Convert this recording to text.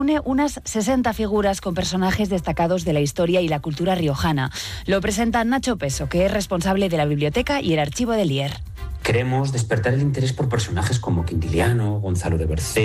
Une unas 60 figuras con personajes destacados de la historia y la cultura riojana. Lo presenta Nacho Peso, que es responsable de la biblioteca y el archivo de Lier. Queremos despertar el interés por personajes como Quintiliano, Gonzalo de Bercé,